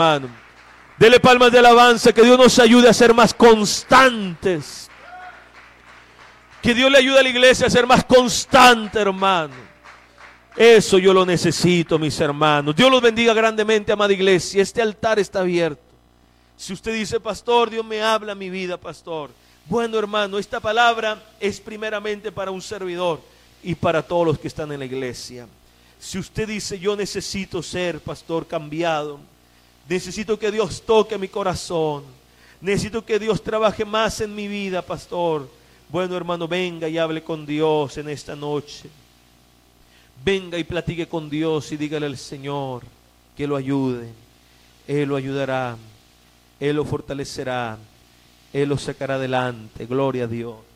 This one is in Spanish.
hermano. Dele palmas de alabanza, que Dios nos ayude a ser más constantes. Que Dios le ayude a la iglesia a ser más constante, hermano. Eso yo lo necesito, mis hermanos. Dios los bendiga grandemente, amada iglesia. Este altar está abierto. Si usted dice, pastor, Dios me habla a mi vida, pastor. Bueno, hermano, esta palabra es primeramente para un servidor y para todos los que están en la iglesia. Si usted dice, yo necesito ser, pastor, cambiado. Necesito que Dios toque mi corazón. Necesito que Dios trabaje más en mi vida, pastor. Bueno, hermano, venga y hable con Dios en esta noche. Venga y platique con Dios y dígale al Señor que lo ayude. Él lo ayudará. Él lo fortalecerá. Él lo sacará adelante. Gloria a Dios.